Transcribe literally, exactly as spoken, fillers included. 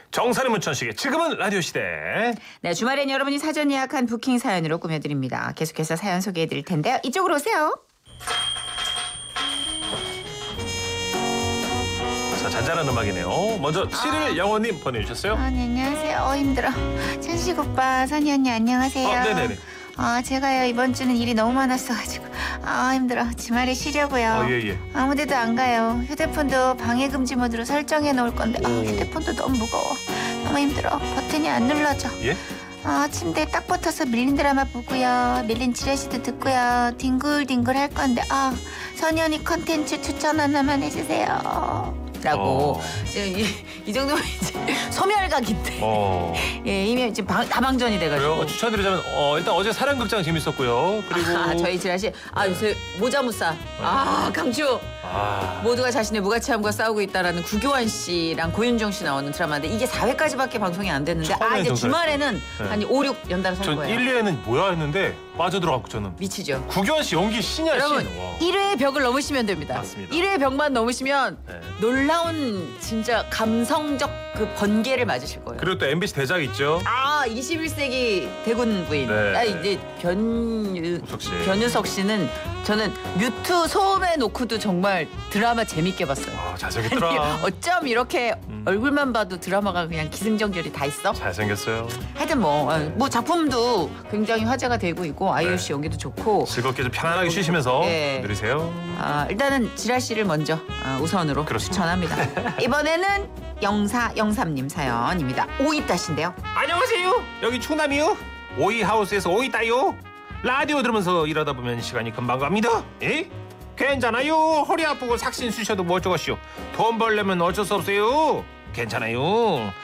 정선의 문천식의 지금은 라디오 시대. 네, 주말엔 여러분이 사전 예약한 부킹 사연으로 꾸며드립니다. 계속해서 사연 소개해드릴 텐데요. 이쪽으로 오세요. 자, 잔잔한 음악이네요. 먼저 칠일 영호님 보내주셨어요. 아, 네, 안녕하세요. 어, 힘들어. 천식 오빠, 선희 언니 안녕하세요. 어, 네네네. 아, 제가요 이번 주는 일이 너무 많았어가지고 아 힘들어. 주말에 쉬려고요. 어, 예, 예. 아무데도 안 가요. 휴대폰도 방해 금지 모드로 설정해 놓을 건데 아 휴대폰도 너무 무거워. 너무 힘들어. 버튼이 안 눌러져. 예? 아 침대에 딱 붙어서 밀린 드라마 보고요. 밀린 지라시도 듣고요. 뒹굴뒹굴 할 건데 아 선희 언니 컨텐츠 추천 하나만 해주세요. 라고 어. 이, 이 정도면 이제 소멸각인데 어. 예 이미 지금 방, 다방전이 돼가지고 그래요? 추천드리자면 어, 일단 어제 사랑극장 재밌었고요. 그리고 아, 저희 지라시 아 요새 모자무사 아 강추 아, 모두가 자신의 무가치함과 싸우고 있다라는 구교환 씨랑 고윤정 씨 나오는 드라마인데 이게 사 회까지밖에 방송이 안 됐는데 아 처음에 이제 정말- 주말에는 네. 한 오, 육 연달아 살 전 거예요. 일, 이 회는 뭐야 했는데 빠져들어갔고 저는. 미치죠. 구교환 씨 연기 신이야 여러분 신. 와. 일 회의 벽을 넘으시면 됩니다. 맞습니다. 일 회의 벽만 넘으시면 네. 놀라운 진짜 감성적 그 번개를 맞으실 거예요. 그리고 또 엠비씨 대작 있죠. 아 이십일 세기 대군 부인. 네. 아 이제 변유 우석 씨. 변유석 씨는 저는 뮤트 소음에 놓고도 정말 드라마 재밌게 봤어요. 아, 아니, 잘생겼더라. 어쩜 이렇게 음. 얼굴만 봐도 드라마가 그냥 기승전결이 다 있어? 잘생겼어요. 하여튼 뭐, 어, 뭐 작품도 굉장히 화제가 되고 있고 아이유 씨 네. 연기도 좋고 즐겁게 좀 편안하게 쉬시면서 네. 누리세요. 아, 일단은 지라 씨를 먼저 아, 우선으로 그렇습니다. 추천합니다. 이번에는 영사영삼님 사연입니다. 오이따신데요. 안녕하세요. 여기 충남이요. 오이하우스에서 오이따요. 라디오 들으면서 일하다 보면 시간이 금방 갑니다. 에? 괜찮아요. 허리 아프고 삭신 쑤셔도 뭐 어쩌겠쇼. 돈 벌려면 어쩔 수 없어요. 괜찮아요.